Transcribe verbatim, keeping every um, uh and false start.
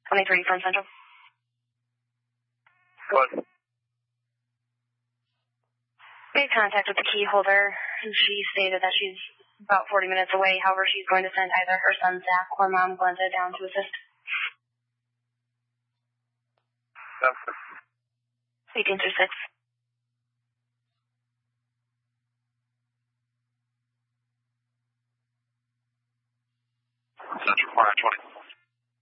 twenty-three from Central. What? Made contact with the key holder, and she stated that she's about forty minutes away. However, she's going to send either her son, Zach, or mom, Glenda, down to assist. eighteen through six. Central Fire twenty.